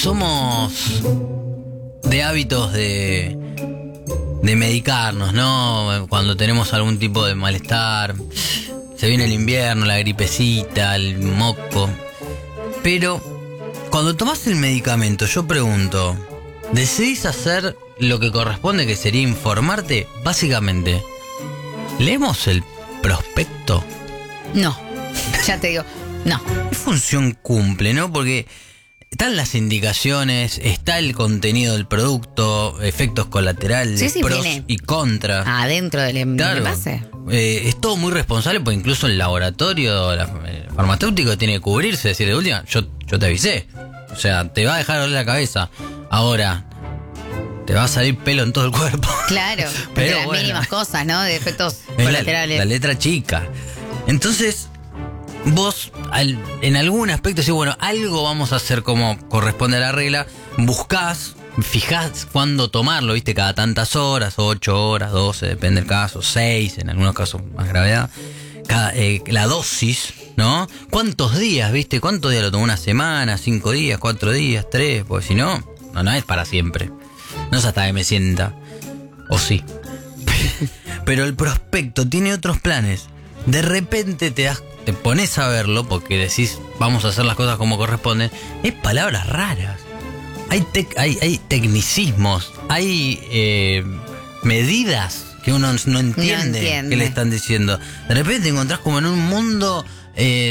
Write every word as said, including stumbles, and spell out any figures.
Somos de hábitos de, de medicarnos, ¿no? Cuando tenemos algún tipo de malestar, se viene el invierno, la gripecita, el moco. Pero cuando tomás el medicamento, yo pregunto, ¿decidís hacer lo que corresponde, que sería informarte? Básicamente, ¿leemos el prospecto? No, ya te digo, no. ¿Qué función cumple, no? Porque están las indicaciones, está el contenido del producto, efectos colaterales, Sí, sí, pros viene y contras. adentro del em- Claro. del envase. Eh, es todo muy responsable, porque incluso el laboratorio la, el farmacéutico tiene que cubrirse, decir, de última, yo, yo te avisé. O sea, te va a dejar doler la cabeza. Ahora, te va a salir pelo en todo el cuerpo. Claro, Pero pero las bueno. mínimas cosas, ¿no? De efectos Es la, colaterales. la letra chica. Entonces, vos al, en algún aspecto decís, bueno, algo vamos a hacer como corresponde a la regla. Buscás, fijás cuándo tomarlo, viste, cada tantas horas, ocho horas, doce, depende del caso, seis, en algunos casos más gravedad. Cada, eh, la dosis, ¿no? ¿Cuántos días, viste? ¿Cuántos días lo tomó? ¿Una semana? ¿Cinco días? ¿Cuatro días? ¿Tres? Porque si no, no, no es para siempre. No es hasta que me sienta. O sí. Pero el prospecto tiene otros planes. De repente te das, te pones a verlo porque decís, vamos a hacer las cosas como corresponden. Es palabras raras. Hay, tec- hay, hay tecnicismos. Hay eh, medidas que uno no entiende, entiende. que le están diciendo. De repente te encontrás como en un mundo... Eh,